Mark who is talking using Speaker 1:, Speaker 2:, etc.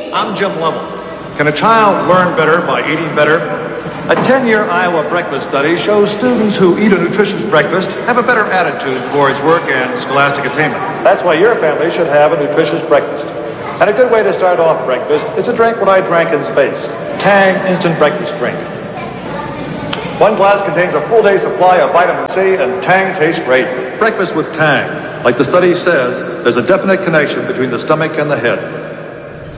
Speaker 1: I'm Jim Lovell. Can a child learn better by eating better? A 10-year Iowa breakfast study shows students who eat a nutritious breakfast have a better attitude towards work and scholastic attainment. That's why your family should have a nutritious breakfast. And a good way to start off breakfast is to drink what I drank in space, Tang Instant Breakfast Drink. One glass contains a full day's supply of vitamin C, and Tang tastes great. Breakfast with Tang. Like the study says, there's a definite connection between the stomach and the head.